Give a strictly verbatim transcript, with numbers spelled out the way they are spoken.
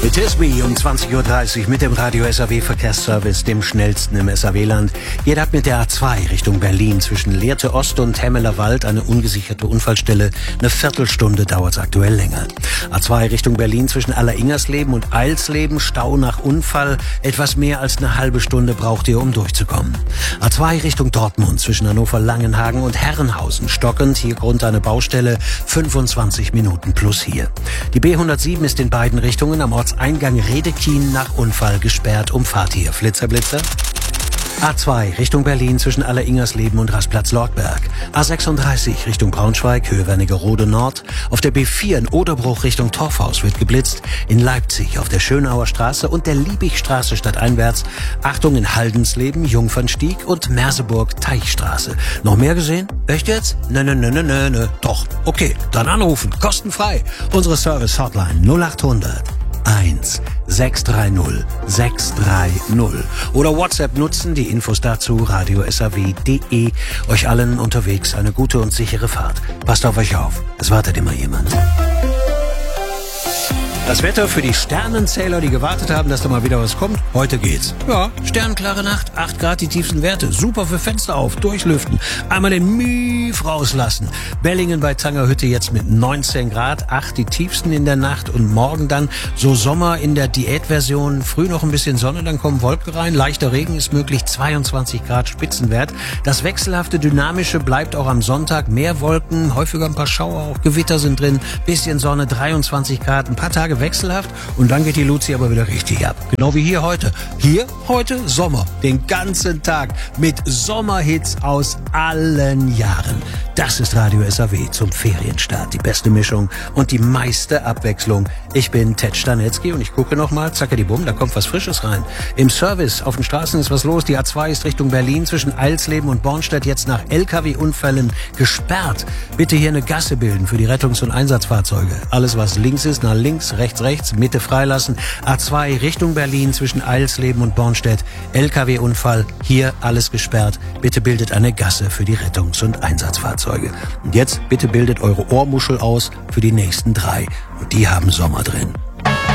It is me um zwanzig Uhr dreißig mit dem Radio S A W Verkehrsservice, dem schnellsten im S A W-Land. Geht ab mit der A zwei Richtung Berlin zwischen Lehrte Ost und Hemmeler Wald, eine ungesicherte Unfallstelle. Eine Viertelstunde dauert es aktuell länger. A zwei Richtung Berlin zwischen Alleringersleben und Eilsleben, Stau nach Unfall. Etwas mehr als eine halbe Stunde braucht ihr, um durchzukommen. A zwei Richtung Dortmund zwischen Hannover-Langenhagen und Herrenhausen, stockend. Hier Grund eine Baustelle, fünfundzwanzig Minuten plus hier. Die B hundertsieben ist in beiden Richtungen am Ortseingang Redekien nach Unfall gesperrt. Umfahrt hier. Flitzer, Blitzer. A zwei Richtung Berlin zwischen Alleringersleben und Rastplatz-Lortberg. A sechsunddreißig Richtung Braunschweig, Höhe Wernigerode Nord. Auf der B vier in Oderbruch Richtung Torfhaus wird geblitzt. In Leipzig auf der Schönauer Straße und der Liebigstraße stadteinwärts. Achtung in Haldensleben, Jungfernstieg und Merseburg Teichstraße. Noch mehr gesehen? Echt jetzt? Nö, nö, nö, nö, nö. Doch. Okay, dann anrufen. Kostenfrei. Unsere Service-Hotline null achthundert eins sechs drei null sechs drei null oder WhatsApp nutzen, die Infos dazu radio s a w punkt d e. Euch allen unterwegs eine gute und sichere Fahrt. Passt auf euch auf, es wartet immer jemand. Das Wetter für die Sternenzähler, die gewartet haben, dass da mal wieder was kommt. Heute geht's. Ja, sternklare Nacht, acht Grad die tiefsten Werte. Super für Fenster auf, durchlüften. Einmal den Mief rauslassen. Bellingen bei Zangerhütte jetzt mit neunzehn Grad, acht die tiefsten in der Nacht. Und morgen dann so Sommer in der Diätversion. Früh noch ein bisschen Sonne, dann kommen Wolken rein. Leichter Regen ist möglich, zweiundzwanzig Grad Spitzenwert. Das wechselhafte, dynamische bleibt auch am Sonntag. Mehr Wolken, häufiger ein paar Schauer, auch Gewitter sind drin. Bisschen Sonne, dreiundzwanzig Grad, ein paar Tage wechselhaft und dann geht die Luzi aber wieder richtig ab. Genau wie hier heute. Hier heute Sommer. Den ganzen Tag mit Sommerhits aus allen Jahren. Das ist Radio S A W zum Ferienstart. Die beste Mischung und die meiste Abwechslung. Ich bin Ted Stanetzky und ich gucke nochmal. Zackadibumm, da kommt was Frisches rein. Im Service auf den Straßen ist was los. Die A zwei ist Richtung Berlin zwischen Eilsleben und Bornstedt jetzt nach L K W-Unfällen gesperrt. Bitte hier eine Gasse bilden für die Rettungs- und Einsatzfahrzeuge. Alles, was links ist, nach links, rechts, rechts, Mitte freilassen. A zwei Richtung Berlin zwischen Eilsleben und Bornstedt. L K W-Unfall, hier alles gesperrt. Bitte bildet eine Gasse für die Rettungs- und Einsatzfahrzeuge. Und jetzt bitte bildet eure Ohrmuschel aus für die nächsten drei. Und die haben Sommer drin.